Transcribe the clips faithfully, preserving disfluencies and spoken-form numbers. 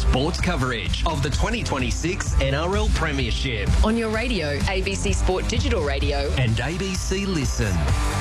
Sports coverage of the twenty twenty-six N R L Premiership on your radio, A B C Sport Digital Radio and A B C Listen.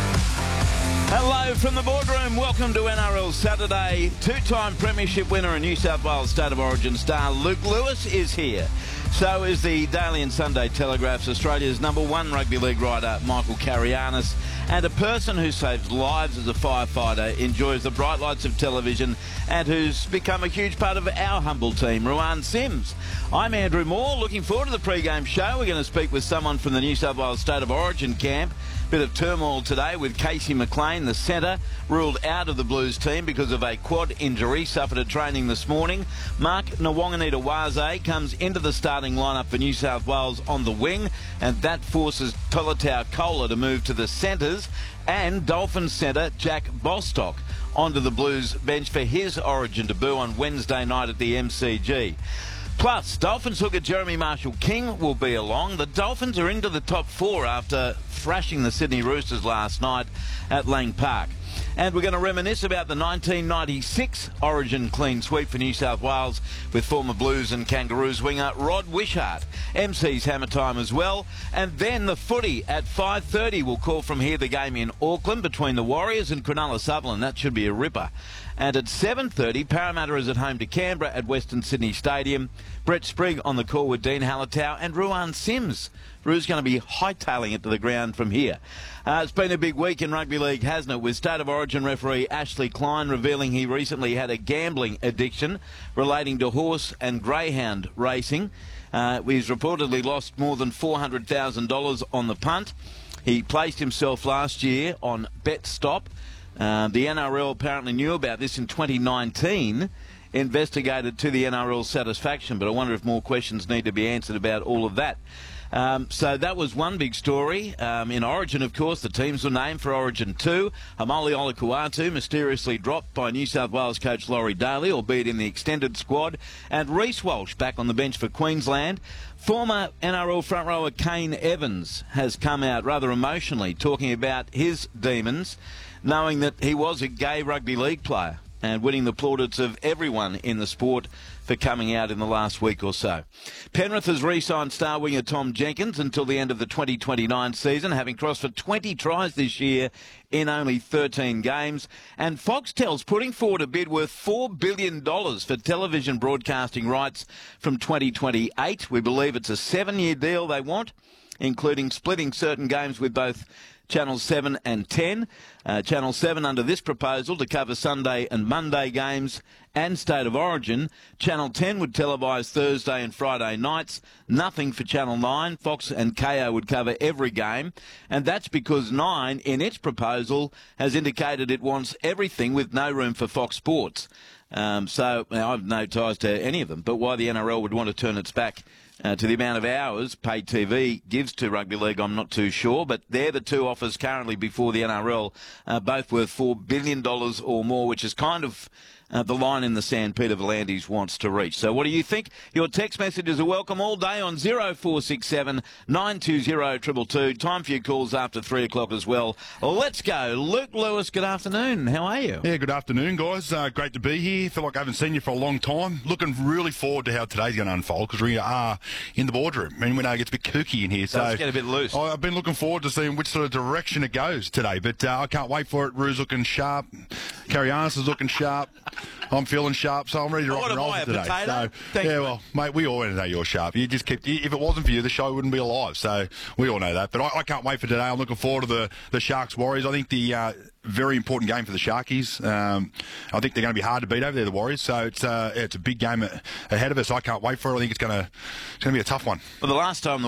Hello from the boardroom. Welcome to N R L Saturday. Two-time Premiership winner and New South Wales State of Origin star Luke Lewis is here. So is the Daily and Sunday Telegraph's Australia's number one rugby league writer, Michael Carianis, and a person who saves lives as a firefighter, enjoys the bright lights of television, and who's become a huge part of our humble team, Ruan Sims. I'm Andrew Moore. Looking forward to the pre-game show. We're going to speak with someone from the New South Wales State of Origin camp. Bit of turmoil today with Casey McLean, the centre, ruled out of the Blues team because of a quad injury suffered at training this morning. Mark Nwanganita-Waze comes into the starting lineup for New South Wales on the wing, and that forces Tolatau Kola to move to the centres, and Dolphins centre Jack Bostock onto the Blues bench for his Origin debut on Wednesday night at the M C G. Plus, Dolphins hooker Jeremy Marshall-King will be along. The Dolphins are into the top four after thrashing the Sydney Roosters last night at Lang Park. And we're going to reminisce about the nineteen ninety-six Origin clean sweep for New South Wales with former Blues and Kangaroos winger Rod Wishart. M C's Hammer Time as well. And then the footy at five thirty. We'll call from here the game in Auckland between the Warriors and Cronulla Sutherland. That should be a ripper. And at seven thirty, Parramatta is at home to Canberra at Western Sydney Stadium. Brett Sprigg on the call with Dean Hallertau and Ruan Sims. Ru's going to be hightailing it to the ground from here. Uh, it's been a big week in rugby league, hasn't it, with State of Origin referee Ashley Klein revealing he recently had a gambling addiction relating to horse and greyhound racing. Uh, he's reportedly lost more than four hundred thousand dollars on the punt. He placed himself last year on BetStop. Uh, the N R L apparently knew about this in twenty nineteen, investigated to the N R L's satisfaction, but I wonder if more questions need to be answered about all of that. Um, so that was one big story. Um, in Origin, of course, the teams were named for Origin two. Haumole Olakau'atu mysteriously dropped by New South Wales coach Laurie Daly, albeit in the extended squad. And Reece Walsh back on the bench for Queensland. Former N R L front rower Kane Evans has come out rather emotionally talking about his demons, knowing that he was a gay rugby league player and winning the plaudits of everyone in the sport for coming out in the last week or so. Penrith has re-signed star winger Tom Jenkins until the end of the twenty twenty-nine season, having crossed for twenty tries this year in only thirteen games. And Foxtel's putting forward a bid worth four billion dollars for television broadcasting rights from twenty twenty-eight. We believe it's a seven-year deal they want, including splitting certain games with both Channel seven and ten. Uh, Channel seven under this proposal to cover Sunday and Monday games and State of Origin. Channel ten would televise Thursday and Friday nights. Nothing for Channel nine. Fox and K O would cover every game. And that's because Nine, in its proposal, has indicated it wants everything with no room for Fox Sports. Um, so now, I have no ties to any of them, but why the N R L would want to turn its back Uh, to the amount of hours paid T V gives to rugby league, I'm not too sure. But they're the two offers currently before the N R L, uh, both worth four billion dollars or more, which is kind of uh, the line in the sand Peter V'landys wants to reach. So what do you think? Your text messages are welcome all day on zero four six seven nine two zero two two two. Time for your calls after three o'clock as well. Let's go. Luke Lewis, good afternoon. How are you? Yeah, good afternoon, guys. Uh, great to be here. Feel like I haven't seen you for a long time. Looking really forward to how today's going to unfold because we are in the boardroom. I mean, we know it gets a bit kooky in here. So let's get a bit loose. I've been looking forward to seeing which sort of direction it goes today, but uh, I can't wait for it. Ru's looking sharp. Carianis is looking sharp. I'm feeling sharp, so I'm ready to rock What and am roll I, a for today. potato? So, Thank yeah, you, well, mate, we all know you're sharp. You just kept. If it wasn't for you, the show wouldn't be alive. So we all know that. But I, I can't wait for today. I'm looking forward to the the Sharks Warriors. I think the uh, very important game for the Sharkies. Um, I think they're going to be hard to beat over there, the Warriors. So it's uh, it's a big game ahead of us. I can't wait for it. I think it's going to it's going to be a tough one. Well, the last time the